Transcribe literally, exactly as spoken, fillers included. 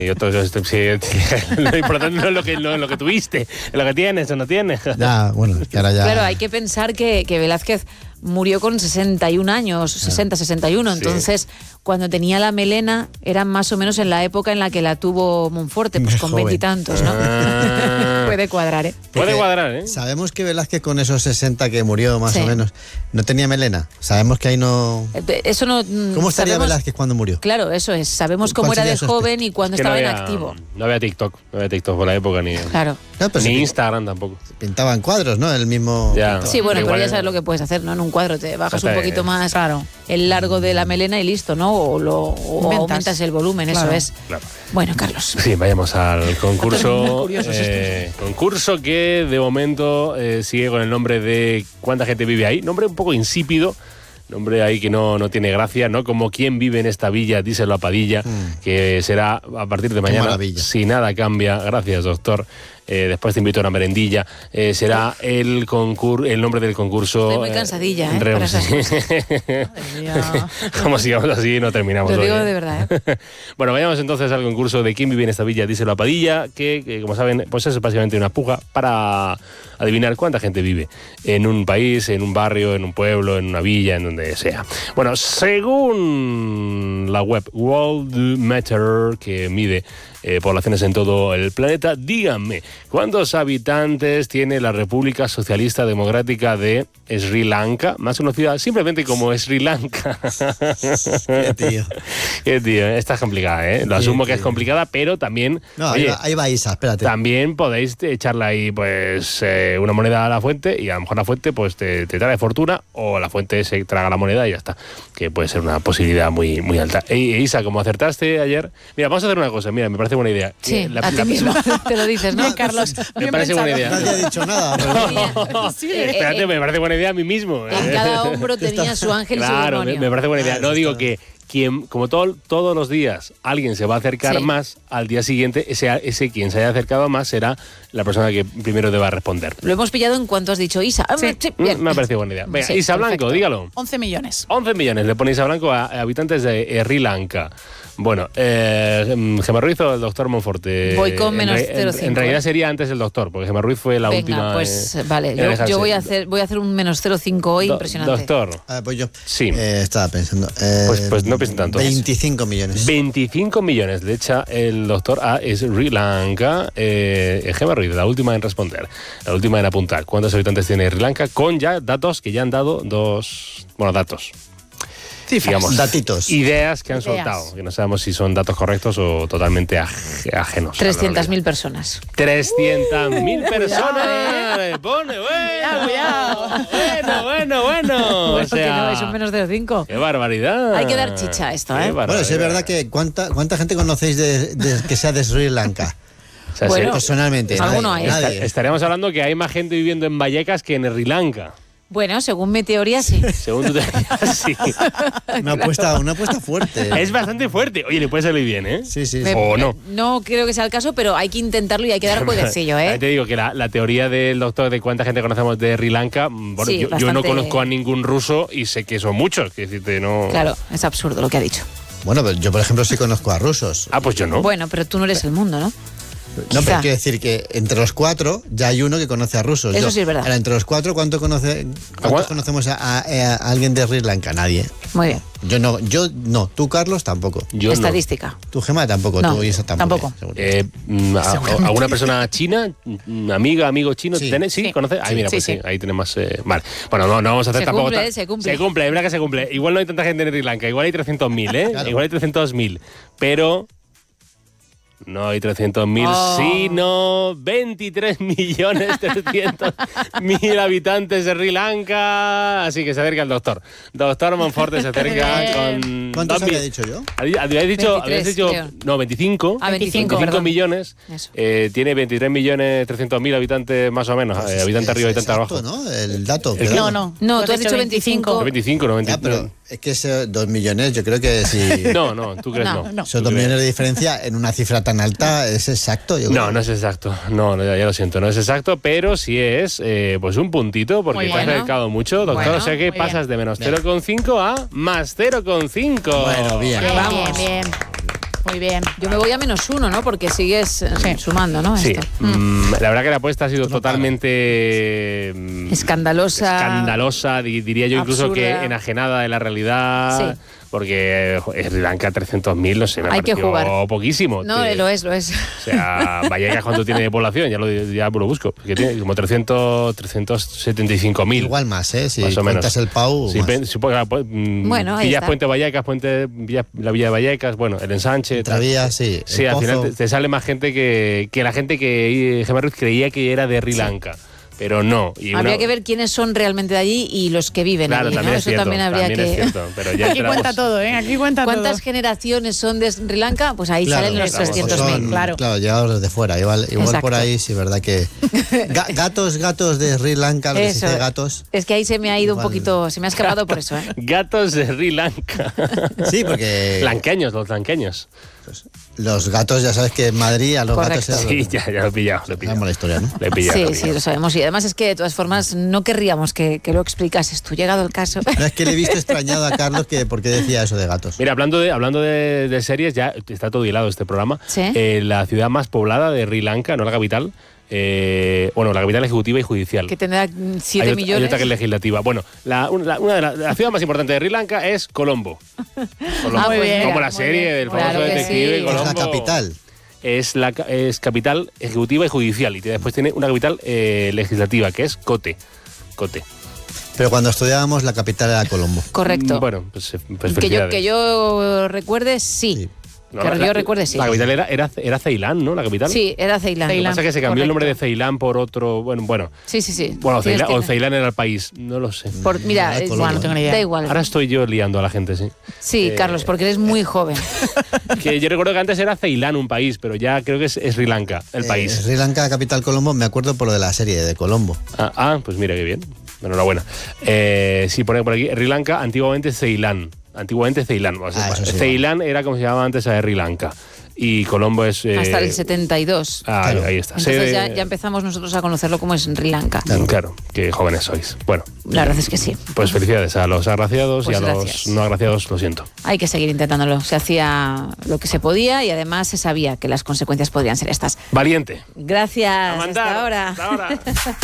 Y otros, sí, lo importante no es lo que, no es lo que tuviste, es lo que tienes o no tienes. Ya, bueno, que ahora ya... Claro, hay que pensar que, que Velázquez murió con sesenta y un años, sesenta, sesenta y uno, Sí. entonces cuando tenía la melena era más o menos en la época en la que la tuvo Monforte, pues con Joven. veintitantos, ¿no? Ah. Puede cuadrar, ¿eh? Puede Porque cuadrar, ¿eh? Sabemos que Velázquez con esos sesenta que murió más Sí. o menos, no tenía melena. Sabemos que ahí no... Eso no... ¿Cómo estaría sabemos- Velázquez cuando murió? Claro, eso es, sabemos cómo ¿Cuál era de sería su joven y cuando Es que no estaba en había- activo. No había TikTok, no había TikTok por la época, ni, Claro. No, pero ni sí, Instagram tampoco. pintaban cuadros, ¿no? El mismo... Ya. pintaba. Sí, bueno, Igual pero ya es- sabes lo que puedes hacer, ¿no? En un cuadro te bajas un Exacto, poquito eh. más Claro. el largo de la melena y listo, ¿no? O, lo, o Inventas. aumentas el volumen, Claro. eso es. Claro. Bueno, Carlos. Sí, vayamos al concurso. curiosos eh, concurso que de momento eh, sigue con el nombre de ¿cuánta gente vive ahí? Nombre un poco insípido. Nombre ahí que no, no tiene gracia, ¿no? Como ¿quién vive en esta villa? Díselo a Padilla, Mm. que será a partir de Qué mañana. maravilla. Si nada cambia, gracias, doctor. Eh, después te invito a una merendilla. Eh, será el concur el nombre del concurso. Estoy muy eh, cansadilla, ¿eh? re- para esas cosas. Madre mía. Como sigamos así, no terminamos. Lo hoy, digo ¿eh? de verdad, ¿eh? Bueno, vayamos entonces al concurso de ¿quién vive en esta villa? Díselo a Padilla, que, que como saben, pues es básicamente una puja para adivinar cuánta gente vive en un país, en un barrio, en un pueblo, en una villa, en donde sea. Bueno, según la web World Matter, que mide eh, poblaciones en todo el planeta, díganme, ¿cuántos habitantes tiene la República Socialista Democrática de Sri Lanka, más conocida simplemente como Sri Lanka? Qué tío. Qué tío, ¿eh? Esta es complicada, ¿eh? Lo asumo Sí, que es sí. complicada, pero también, No, ahí, oye, va, ahí va Isa, espérate. también podéis echarle ahí, pues, eh, una moneda a la fuente y a lo mejor la fuente, pues, te, te trae fortuna o la fuente se traga la moneda y ya está. Que puede ser una posibilidad muy, muy alta. E, Isa, como acertaste ayer, mira, vamos a hacer una cosa, mira, me parece buena idea. Sí, Eh, la- a ti la- mismo te lo dices, ¿no? Bien, Carlos. Me Bien parece buena pensado. idea. Nadie ha dicho nada. pero- Sí, Eh, Espérate, eh, me parece buena idea a mí mismo. ¿eh? En cada hombro tenía su ángel y su Claro, me, demonio. me parece buena idea. Ah, No eso digo está que quien, como todo, todos los días alguien se va a acercar Sí. más, al día siguiente ese, ese quien se haya acercado más será la persona que primero deba responder. Lo hemos pillado en cuanto has dicho Isa. Ah, Sí. sí, Mm, bien. Me ha parecido buena idea. Venga, Sí, Isa perfecto. Blanco, dígalo. once millones. once millones le pone Isa Blanco a, a habitantes de eh, Sri Lanka. Bueno, eh, mm, Gemma Ruiz o el doctor Monforte. Voy con En menos re- cero coma en, cinco, en realidad ¿eh? sería antes el doctor, porque Gemma Ruiz fue la Venga, última. pues eh, vale, en yo, alejarse. yo voy a hacer voy a hacer un menos cero coma cinco hoy, Do- impresionante. Doctor. Ah, pues yo. Sí. Eh, estaba pensando. eh, Pues- pues no piensen tanto. veinticinco millones. veinticinco millones le echa el doctor a Sri Lanka. Eh, Gemma Ruiz, la última en responder, la última en apuntar. ¿Cuántos habitantes tiene Sri Lanka? Con ya datos que ya han dado dos. Bueno, datos. Digamos, Datitos. ideas que han Ideas. soltado, que no sabemos si son datos correctos o totalmente aj- ajenos. trescientas mil personas. trescientas mil personas. Le pone, bueno, Cuidado, bueno, bueno, bueno. O Bueno, que no, es sea, un menos cero coma cinco. qué barbaridad. Hay que dar chicha a esto, Qué ¿eh? Bueno, sí es verdad que ¿cuánta, cuánta gente conocéis de, de- que sea de Sri Lanka? O sea, Bueno, se- Personalmente. alguno nadie, hay. nadie. estaríamos hablando que hay más gente viviendo en Vallecas que en Sri Lanka. Bueno, según mi teoría, sí. Según tu teoría, sí. Una apuesta, una apuesta fuerte. Es bastante fuerte. Oye, le puede salir bien, ¿eh? Sí, sí. Me- sí. O no. No creo que sea el caso, pero hay que intentarlo y hay que dar jueguecillo, Ahí ¿eh? te digo que la, la teoría del doctor de cuánta gente conocemos de Sri Lanka, mm, bueno, Sí, yo, yo no bastante- conozco a ningún ruso y sé que son muchos. Que decirte, no. Claro, es absurdo lo que ha dicho. Bueno, pero yo por ejemplo sí conozco a rusos. Ah, pues yo no. Bueno, pero tú no eres el mundo, ¿no? No, quizá. pero quiero decir que entre los cuatro ya hay uno que conoce a rusos. Eso Yo, sí es verdad. Ahora, entre los cuatro, ¿cuánto conoce, ¿cuántos ¿Cuá- conocemos a, a- a alguien de Sri Lanka? Nadie. Muy bien. Yo no, yo no. Tú, Carlos, tampoco. Yo no. Estadística. Tú, Gemma, tampoco. No, Tú, Isa, tampoco. tampoco. seguro. Eh, mm, a- a- ¿Alguna persona china, mm, amiga, amigo chino? Sí. ¿Tenés? ¿Sí? Sí. ¿Conoces? Ay, mira, Sí, pues sí, sí. ahí tenemos. Eh, vale. Bueno, no, no vamos a hacer Se tampoco. cumple, ta- se cumple. Se cumple, es verdad que se cumple. Igual no hay tanta gente en Sri Lanka, igual hay trescientos mil, ¿eh? Claro. Igual hay trescientos mil. Pero. No hay trescientos mil, Oh. sino veintitrés millones trescientos mil habitantes de Sri Lanka. Así que se acerca el doctor. Doctor Monforte se acerca con. ¿Cuántos dos había mil- dicho yo? Habías habías dicho, veintitrés, habías dicho creo. no, veinticinco. Ah, veinticinco, veinticinco perdón. millones. Eso. Eh, tiene veintitrés millones trescientos mil habitantes más o menos. Pues eh, es- habitante es arriba, habitante exacto, abajo. ¿no? El dato. El pero- que- No, no. No, tú has dicho veinticinco. No, veinticinco, no Ya, veinticinco. pero es que ese dos millones, yo creo que si... No, no, tú crees No, no. no. Esos dos millones de diferencia en una cifra tan alta es exacto. Yo creo. No, no es exacto. No, no, ya, ya lo siento, no es exacto, pero sí es eh, pues un puntito porque Muy te has bueno. acercado mucho, doctor. Bueno, o sea que muy pasas bien. de menos Bien. cero coma cinco a más cero coma cinco. Bueno, bien. Vamos. Bien, bien. Muy bien. Yo me voy a menos uno, ¿no? Porque sigues eh, Sí. sumando, ¿no? Sí, Esto. mm, la verdad que la apuesta ha sido Esto no totalmente mm, Escandalosa. escandalosa, di- diría yo incluso absurda. que enajenada de la realidad. Sí. Porque jo, Sri Lanka trescientos mil, no sé, me Hay que pareció jugar. poquísimo. No, Te- lo es, lo es. O sea, Vallecas, ¿cuánto tiene de población? Ya lo, ya lo busco. Que tiene como trescientos, trescientos setenta y cinco mil. Igual más, ¿eh? Si Más o menos. cuentas el Pau, Sí, más. pen- supongo que, pues, mm, Bueno, ahí Villas está. Puente Vallecas, Puente, Villa- la Villa de Vallecas, bueno, el ensanche. tal. Travía, sí. Sí, el al Pozo. final te, te sale más gente que, que la gente que eh, Gemma Ruiz creía que era de Sri Lanka. Pero no. Y Habría una- que ver quiénes son realmente de allí y los que viven Claro, allí, también ¿no? es Eso cierto. también habría también es que... cierto, pero ya Aquí entramos- cuenta todo, ¿eh? Aquí cuenta ¿Cuántas todo. generaciones son de Sri Lanka? Pues ahí Claro, salen los claro, trescientos o mil. son, claro. Claro, llegados desde fuera. Igual, igual Exacto. por ahí, sí, verdad que. Ga- gatos, gatos de Sri Lanka, lo que se Eso. dice gatos. Es que ahí se me ha ido un Igual. poquito, se me ha escapado por eso, ¿eh? Gatos de Sri Lanka. Sí, porque Lanqueños, los lanqueños. los gatos, ya sabes que en Madrid a los Correcto. gatos Sí, ya, ya lo he pillado. Lo he Sabemos pillado. la historia, ¿no? Lo he pillado, lo he Sí, sí, pillado. lo sabemos. Y además es que de todas formas no querríamos que, que lo explicases tú, llegado el caso. No, es que le he visto extrañado a Carlos que por qué decía eso de gatos. Mira, hablando de hablando de, de series, ya está todo hilado este programa. Sí. Eh, la ciudad más poblada de Sri Lanka, no la capital. eh, bueno, la capital ejecutiva y judicial. Que tendrá hay, siete otra- millones. hay otra que es legislativa. Bueno, la, una, una de las la ciudad más importante de Sri Lanka es Colombo. Colombo. Ah, muy bien. Como la Muy serie bien. del famoso Claro que detective sí. Colombo. Es la capital. Es la ca- es capital ejecutiva y judicial. Y después tiene una capital eh, legislativa, que es Kotte. Kotte. Pero cuando estudiábamos, la capital era Colombo. Correcto. Mm, Bueno, pues, eh, pues que, yo, felicidades. que yo recuerde, sí. Sí. No, que la- yo la- recuerde, sí. La capital era, era, era Ceilán, ¿no? La capital. Sí, era Ceilán. Lo que Ceilán. pasa es que se cambió el nombre de Correcto. Ceilán por otro. Bueno, bueno. Sí, sí, sí. Bueno, Tienes Ceilán, o que- Ceilán era el país. No lo sé. por- mira, Era es- Colombo. Bueno, no tengo ni idea. da igual. Ahora estoy yo liando a la gente, sí. Sí, Eh, Carlos, porque eres muy joven. Que yo recuerdo que antes era Ceilán un país, pero ya creo que es, es Sri Lanka el Eh, país. Sri Lanka, capital Colombo, me acuerdo por lo de la serie de Colombo. Ah, ah, pues mira qué bien. Enhorabuena. Eh, sí, pone por aquí Sri Lanka, antiguamente Ceilán. Antiguamente Ceilán. O sea, Ah, eso sí, Ceilán era como se llamaba antes a Sri Lanka. Y Colombo es. eh, Hasta el setenta y dos. ah, Claro. ahí está. Entonces Sede- ya, ya empezamos nosotros a conocerlo como es en Sri Lanka. Claro. claro, qué jóvenes sois. Bueno, La verdad es que sí. pues felicidades a los agraciados Pues y a gracias. los no agraciados, lo siento. Hay que seguir intentándolo. Se hacía lo que se podía y además se sabía que las consecuencias podrían ser estas. Valiente. Gracias. A mandar. Hasta ahora. Hasta ahora.